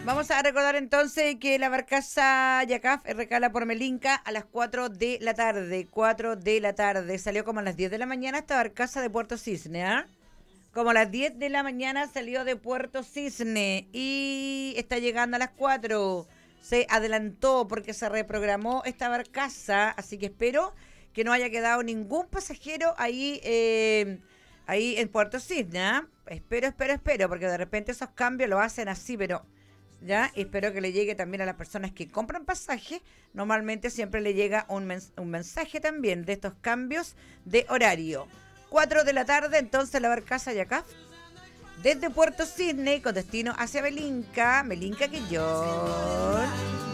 Vamos a recordar entonces que la barcaza Yacaf recala por Melinca a las 4 de la tarde. 4 de la tarde. Salió como a las 10 de la mañana esta barcaza de Puerto Cisne, ¿ah? Como a las 10 de la mañana salió de Puerto Cisne y está llegando a las 4. Se adelantó porque se reprogramó esta barcaza, así que espero que no haya quedado ningún pasajero ahí en Puerto Cisne, ¿ah? Espero, porque de repente esos cambios lo hacen así, pero ya espero que le llegue también a las personas que compran pasaje. Normalmente siempre le llega un mensaje también de estos cambios de horario. 4 de la tarde, entonces la barcaza Yacaf desde Puerto Cisne con destino hacia Melinca, Quillón.